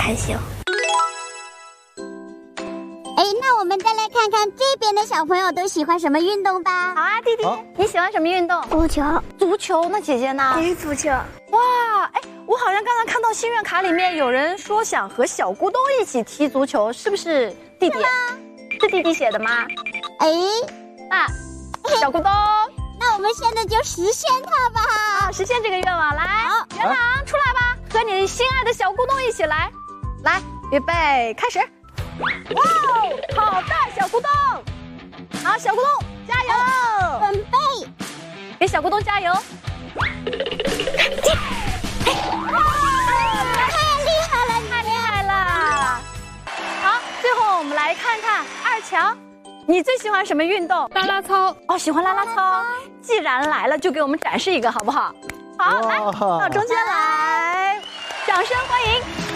害羞。 哎，那我们再来看看这边的小朋友都喜欢什么运动吧。 好啊，弟弟，你喜欢什么运动？ 足球。 足球。那姐姐呢？ 踢足球。 哇，哎，我好像刚才看到心愿卡里面有人说想和小咕咚一起踢足球，是不是弟弟？是弟弟写的吗？ 哎， 那小咕咚， 那我们现在就实现它吧。 好，实现这个愿望。来，元朗出来吧，和你心爱的小咕咚一起来。来，预备，开始。哇哦，好的，小咕咚。好，小咕咚加油！ 准备， 给小咕咚加油！ 太厉害了， 太厉害了！好，最后我们来看看二强，你最喜欢什么运动？ 啦啦操。 哦，喜欢啦啦操。既然来了，就给我们展示一个好不好？好，来到中间来，掌声欢迎。